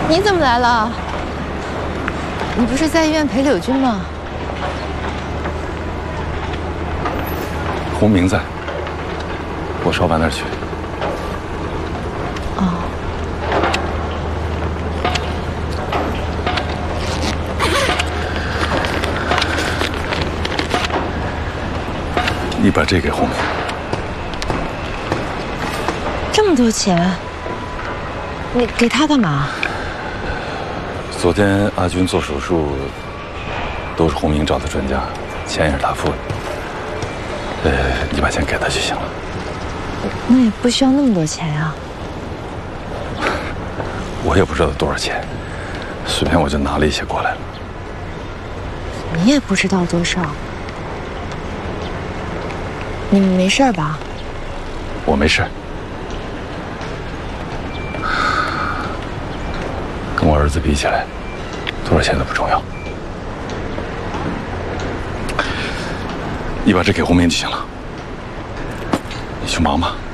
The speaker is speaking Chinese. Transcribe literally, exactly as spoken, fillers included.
你怎么来了？你不是在医院陪柳军吗？ 洪明在，我少晚点去。 哦。 你把这给洪明。 这么多钱，你给他干嘛？ 昨天阿军做手术，都是洪明找的专家，钱也是他付的。呃，你把钱给他就行了。 那也不需要那么多钱呀。 我也不知道多少钱，随便我就拿了一些过来了。 你也不知道多少。你们没事吧？ 我没事。跟我儿子比起来，多少钱都不重要。你把这给洪明就行了。你去忙吧。